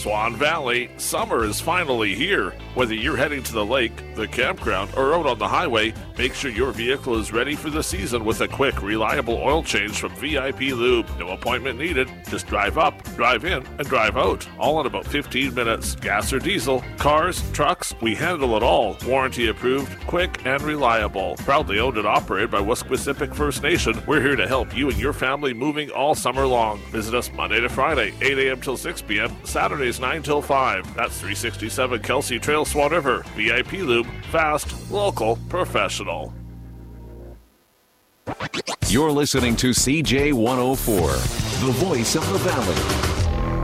Swan Valley, summer is finally here. Whether you're heading to the lake, the campground, or out on the highway, make sure your vehicle is ready for the season with a quick, reliable oil change from VIP Lube. No appointment needed. Just drive up, drive in, and drive out. All in about 15 minutes. Gas or diesel, cars, trucks, we handle it all. Warranty approved, quick, and reliable. Proudly owned and operated by Wesquisipic First Nation, we're here to help you and your family moving all summer long. Visit us Monday to Friday, 8 a.m. till 6 p.m., Saturdays 9 till 5. That's 367 Kelsey Trail, Swan River. VIP Lube, fast, local, professional. You're listening to CJ 104, the voice of the valley.